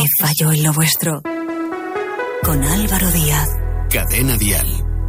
falló en lo vuestro? Con Álvaro Díaz. Cadena Dial.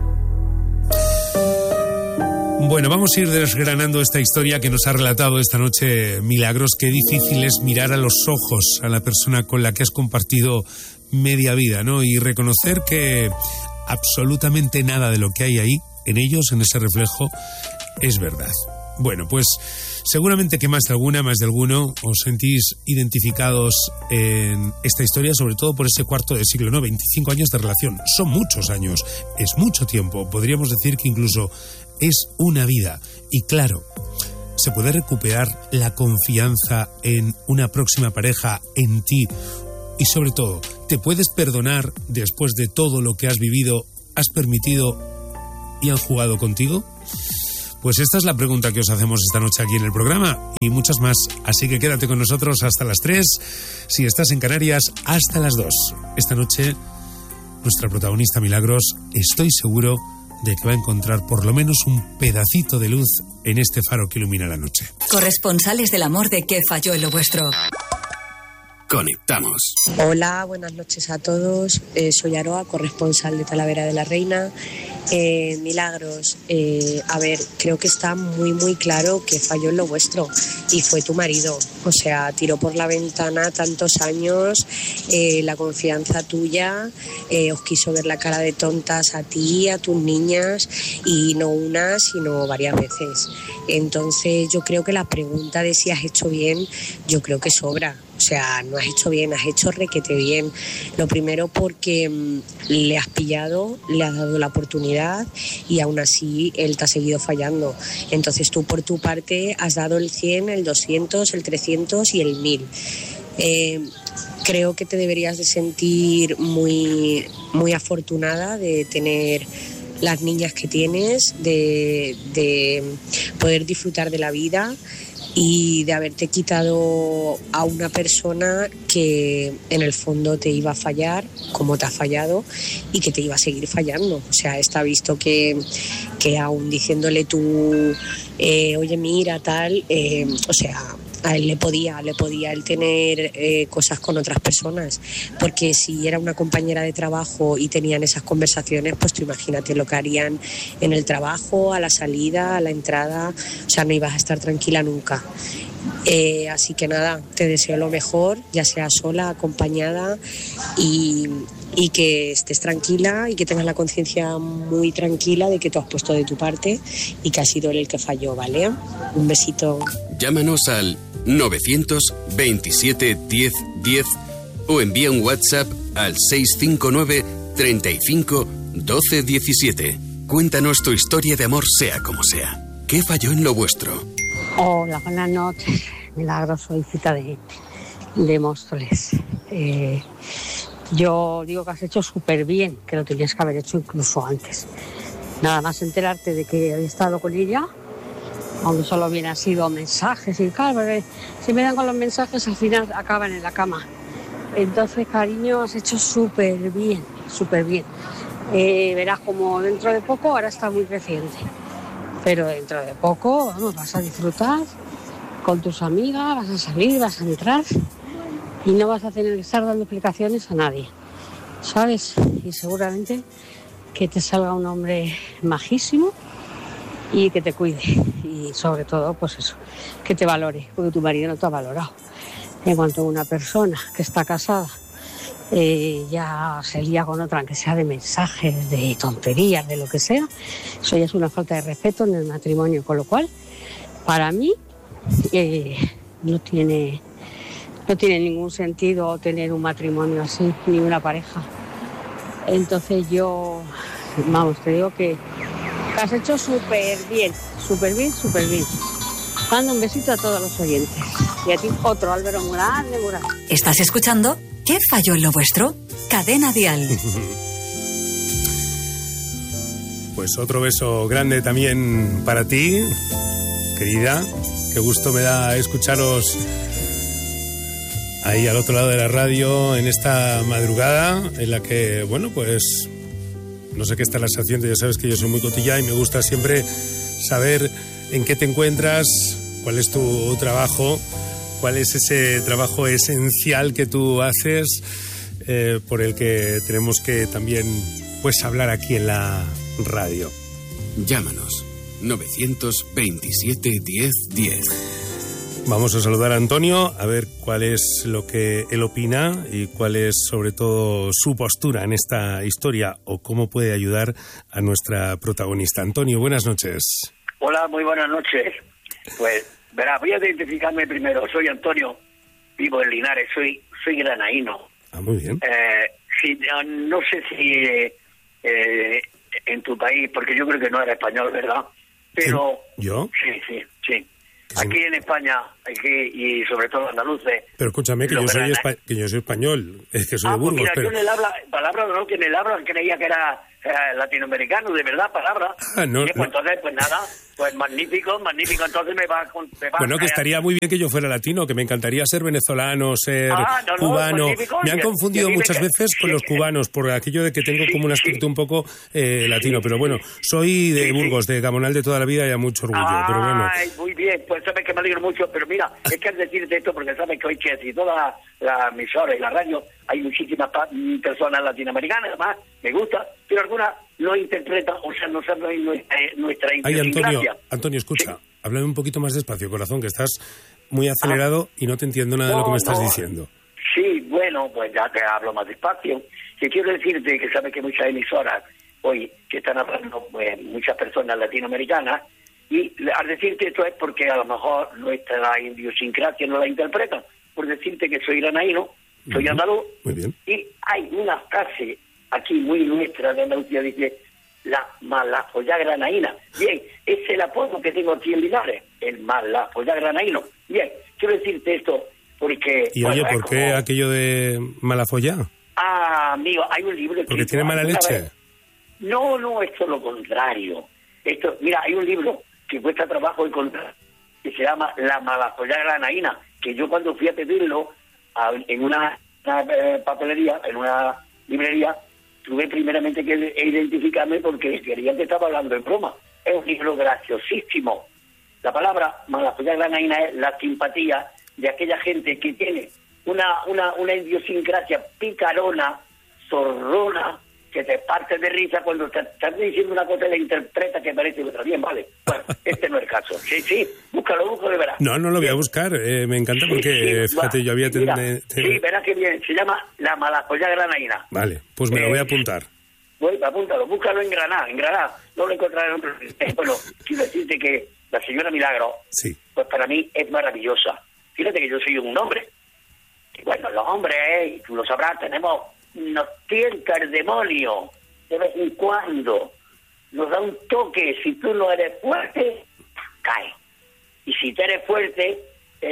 Bueno, vamos a ir desgranando esta historia que nos ha relatado esta noche Milagros. Qué difícil es mirar a los ojos a la persona con la que has compartido media vida, ¿no? Y reconocer que absolutamente nada de lo que hay ahí, en ellos, en ese reflejo, es verdad. Bueno, pues seguramente que más de alguno os sentís identificados en esta historia, sobre todo por ese cuarto de siglo, ¿no? 25 años de relación. Son muchos años, es mucho tiempo. Podríamos decir que incluso es una vida. Y claro, se puede recuperar la confianza en una próxima pareja, en ti. Y sobre todo, ¿te puedes perdonar después de todo lo que has vivido, has permitido y han jugado contigo? Pues esta es la pregunta que os hacemos esta noche aquí en el programa y muchas más. Así que quédate con nosotros hasta las 3. Si estás en Canarias, hasta las 2. Esta noche, nuestra protagonista Milagros, estoy seguro de que va a encontrar por lo menos un pedacito de luz en este faro que ilumina la noche. Corresponsales del amor de ¿Qué falló en lo vuestro? Conectamos. Hola, buenas noches a todos. Soy Aroa, corresponsal de Talavera de la Reina. Milagros, a ver, creo que está muy claro que falló en lo vuestro y fue tu marido. O sea, tiró por la ventana tantos años, la confianza tuya, os quiso ver la cara de tontas a ti, a tus niñas, y no una, sino varias veces. Entonces yo creo que la pregunta de si has hecho bien, yo creo que sobra. O sea, no has hecho bien, has hecho requete bien. Lo primero porque le has pillado, le has dado la oportunidad y aún así él te ha seguido fallando. Entonces tú por tu parte has dado el 100, el 200, el 300 y el 1000. Creo que te deberías de sentir muy afortunada de tener las niñas que tienes, de poder disfrutar de la vida y de haberte quitado a una persona que en el fondo te iba a fallar como te ha fallado y que te iba a seguir fallando. O sea, está visto que aún diciéndole tú, oye, mira, tal, o sea, a él le podía él tener cosas con otras personas, porque si era una compañera de trabajo y tenían esas conversaciones, pues tú imagínate lo que harían en el trabajo, a la salida, a la entrada. O sea, no ibas a estar tranquila nunca. Así que nada, te deseo lo mejor, ya sea sola, acompañada, y que estés tranquila y que tengas la conciencia muy tranquila de que tú has puesto de tu parte y que ha sido él el que falló, ¿vale? Un besito. Llámanos al 927 10 10 o envía un WhatsApp al 659 35 12 17. Cuéntanos tu historia de amor, sea como sea. ¿Qué falló en lo vuestro? Hola, buenas noches. Milagros, soy Cita de Móstoles. Yo digo que has hecho súper bien, que lo tenías que haber hecho incluso antes. Nada más enterarte de que he estado con ella, aunque solo hubieran sido mensajes y tal, porque si me dan con los mensajes al final acaban en la cama. Entonces, cariño, has hecho súper bien, súper bien. Verás como dentro de poco, ahora está muy reciente, pero dentro de poco, vamos, vas a disfrutar con tus amigas, vas a salir, vas a entrar y no vas a tener que estar dando explicaciones a nadie, ¿sabes? Y seguramente que te salga un hombre majísimo y que te cuide y sobre todo, pues eso, que te valore, porque tu marido no te ha valorado. En cuanto a una persona que está casada ya se lía con otra, aunque sea de mensajes, de tonterías, de lo que sea, eso ya es una falta de respeto en el matrimonio, con lo cual, para mí, no tiene ningún sentido tener un matrimonio así, ni una pareja. Entonces yo, vamos, te digo que has hecho súper bien, súper bien, súper bien. Mando un besito a todos los oyentes. Y a ti otro, Álvaro Murán. ¿Estás escuchando? ¿Qué falló en lo vuestro? Cadena Dial. Pues otro beso grande también para ti, querida. Qué gusto me da escucharos ahí al otro lado de la radio en esta madrugada en la que, bueno, pues no sé qué estarás haciendo. Ya sabes que yo soy muy cotilla y me gusta siempre saber en qué te encuentras, cuál es tu trabajo ¿Cuál es ese trabajo esencial que tú haces, por el que tenemos que también pues hablar aquí en la radio? Llámanos 927 10 10. Vamos a saludar a Antonio, a ver cuál es lo que él opina y cuál es sobre todo su postura en esta historia o cómo puede ayudar a nuestra protagonista. Antonio, buenas noches. Hola, muy buenas noches. Pues, verá, voy a identificarme primero. Soy Antonio, vivo en Linares, soy granaíno. Ah, muy bien. No sé si en tu país, porque yo creo que no era español, ¿verdad? Pero ¿Yo? Sí. Aquí en España, y sobre todo andaluces. Pero escúchame, que yo soy español, es que soy de Burgos. Mira, pero... yo en el habla, palabra no, que en el habla creía que era latinoamericano, de verdad, palabra. No, pues entonces, pues nada, pues magnífico, entonces me va bueno, que estaría muy bien que yo fuera latino, que me encantaría ser venezolano, ser cubano. Me han confundido muchas veces con los cubanos, por aquello de que tengo como un aspecto un poco latino, pero bueno, soy de Burgos, de Gamonal de toda la vida y a mucho orgullo, pero bueno. Muy bien, pues sabes que me alegro mucho, pero mira, es que al decirte esto, porque sabes que hoy y toda la emisora y la radio, hay muchísimas personas latinoamericanas, además, me gusta, pero algunas no interpretan, o sea, no saben nuestra idiosincrasia. Antonio, escucha, háblame un poquito más despacio, corazón, que estás muy acelerado y no te entiendo nada de lo que me estás diciendo. Sí, bueno, pues ya te hablo más despacio. Que quiero decirte que sabes que muchas emisoras hoy que están hablando, pues, muchas personas latinoamericanas, y al decirte esto es porque a lo mejor nuestra idiosincrasia no la interpretan. Por decirte que soy granaíno, soy andaluz, muy bien. Y hay una frase aquí muy nuestra de Andalucía, dice la malafollá granaína. Bien, ese es el apodo que tengo aquí en Linares, el malafollá granaíno. Bien, quiero decirte esto porque... Y oye, ¿por qué aquello de malafollá? Amigo, hay un libro... ¿Porque tiene mala leche? No, esto es lo contrario. Mira, hay un libro que cuesta trabajo encontrar, que se llama La malafollá granaína, que yo cuando fui a pedirlo en una papelería, en una librería, tuve primeramente que identificarme porque querían que estaba hablando en broma. Es un libro graciosísimo. La palabra malafollá granaína es la simpatía de aquella gente que tiene una idiosincrasia picarona, zorrona, que te parte de risa cuando te estás diciendo una cosa y la interpreta que parece otra. Bien, vale. Bueno, este no es el caso. Sí, búscalo de veras. No lo voy a buscar. Me encanta porque, fíjate, yo había... Sí, verás que bien. Se llama La malafollá granaína. Vale, pues me lo voy a apuntar. Apúntalo, búscalo en Granada. No lo encontrarás en otro. Bueno, quiero decirte que la señora Milagro, sí, pues para mí es maravillosa. Fíjate que yo soy un hombre. Y bueno, los hombres, y tú lo sabrás, nos tienta el demonio de vez en cuando, nos da un toque. Si tú no eres fuerte, cae, y si tú eres fuerte,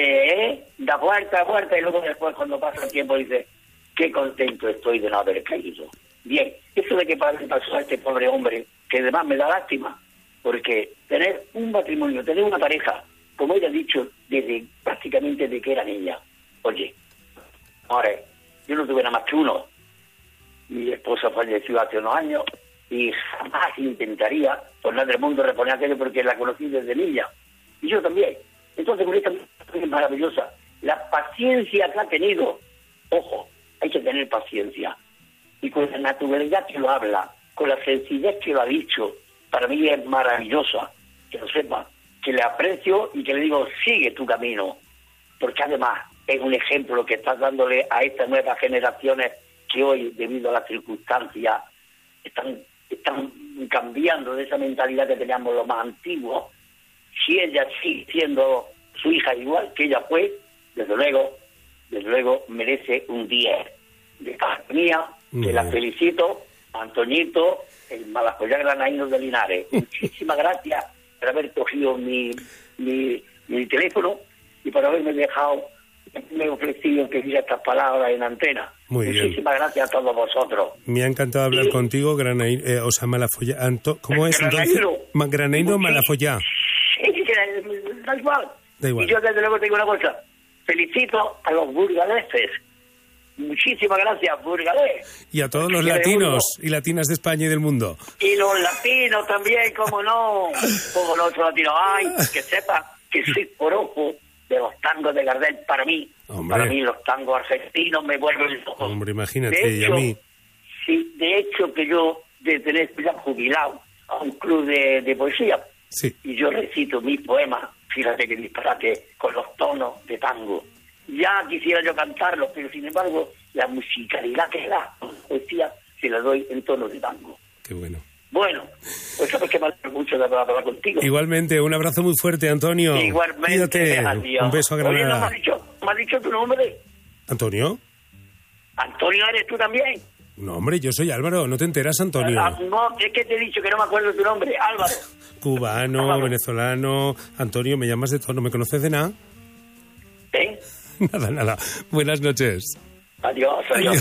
da fuerte, y luego después cuando pasa el tiempo dices, qué contento estoy de no haber caído. Bien, eso de que pasó a este pobre hombre, que además me da lástima, porque tener un matrimonio, tener una pareja, como ella ha dicho, prácticamente desde que era niña. Oye, ahora, yo no tuve nada más que uno. Mi esposa falleció hace unos años y jamás intentaría poner del mundo reponer aquello porque la conocí desde niña. Y yo también. Entonces, con esta mujer es maravillosa. La paciencia que ha tenido, ojo, hay que tener paciencia. Y con la naturalidad que lo habla, con la sencillez que lo ha dicho, para mí es maravillosa. Que lo sepa, que le aprecio y que le digo, sigue tu camino. Porque además es un ejemplo que estás dándole a estas nuevas generaciones que hoy, debido a las circunstancias, están cambiando de esa mentalidad que teníamos los más antiguos. Si ella sigue siendo su hija igual que ella fue, desde luego merece un 10 de parte mía, que la felicito, Antoñito, el malafollá granaíno de Linares. Muchísimas gracias por haber cogido mi teléfono y por haberme ofrecido que diga estas palabras en antena. Muchísimas gracias a todos vosotros. Me ha encantado hablar contigo, granaíno, malafollá. ¿Cómo es entonces? ¿Granaíno o malafollá? Sí, da igual. Y yo desde luego te digo una cosa. Felicito a los burgaleses. Muchísimas gracias, burgalés. Y a todos los latinos y latinas de España y del mundo. Y los latinos también, como no. Como los latinos. Ay, que sepa que soy por ojo de los tangos de Gardel para mí. Hombre. Para mí los tangos argentinos me vuelven loco. Hombre, imagínate, de hecho, y a mí. Sí, de hecho que yo, de tener ya jubilado a un club de poesía, Sí. y yo recito mis poemas, fíjate que disparate, con los tonos de tango. Ya quisiera yo cantarlos, pero sin embargo, la musicalidad que da la poesía se la doy en tono de tango. Qué bueno. Bueno, pues sabes que me alegro mucho de hablar contigo. Igualmente, un abrazo muy fuerte, Antonio. Igualmente, Cuídate. adiós. Un beso a Oye, Granada. ¿no me has dicho tu nombre? ¿Antonio? ¿Antonio eres tú también? No, hombre, yo soy Álvaro. ¿No te enteras, Antonio? No, es que te he dicho que no me acuerdo tu nombre, Álvaro. Cubano, Álvaro. venezolano. Antonio, me llamas de todo. ¿No me conoces de nada? ¿Eh? Nada. Buenas noches. Adiós, adiós.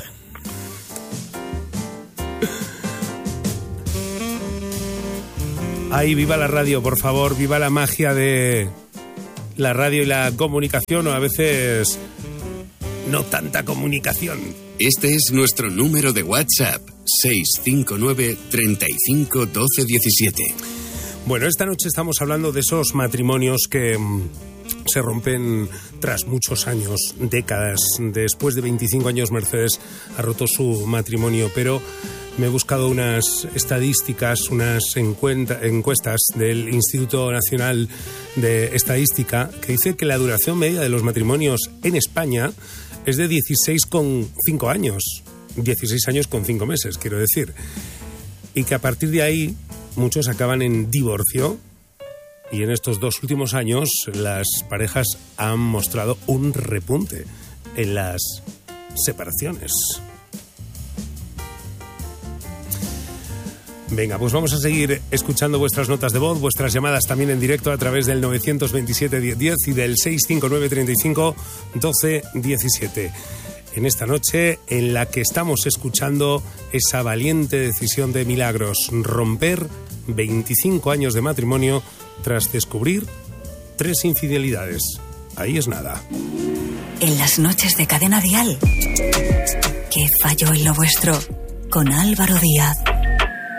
Ay, viva la radio, por favor, viva la magia de la radio y la comunicación, o a veces no tanta comunicación. Este es nuestro número de WhatsApp, 659 35 12 17. Bueno, esta noche estamos hablando de esos matrimonios que se rompen tras muchos años, décadas. Después de 25 años, Mercedes ha roto su matrimonio, pero me he buscado unas estadísticas, unas encuestas del Instituto Nacional de Estadística que dice que la duración media de los matrimonios en España es de 16,5 años. 16 años con 5 meses, quiero decir. Y que a partir de ahí muchos acaban en divorcio. Y en estos 2 últimos años las parejas han mostrado un repunte en las separaciones. Venga, pues vamos a seguir escuchando vuestras notas de voz, vuestras llamadas también en directo a través del 927-1010 y del 659-35-12-17. En esta noche en la que estamos escuchando esa valiente decisión de Milagros, romper 25 años de matrimonio tras descubrir 3 infidelidades. Ahí es nada. En las noches de Cadena Dial. ¿Qué falló en lo vuestro? Con Álvaro Díaz.